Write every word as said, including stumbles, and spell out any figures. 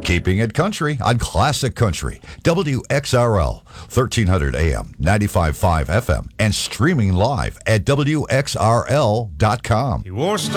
Keeping it country on Classic Country, W X R L, thirteen hundred A M, ninety-five point five F M, and streaming live at W X R L dot com. He won't stop.